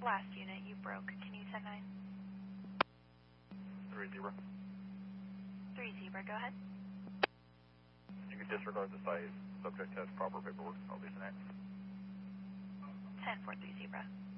Last unit, you broke. Can you 10-9? 3-0. 3-0, go ahead. You can disregard the site. Subject has proper paperwork. I'll be next. 10-4, 3-0.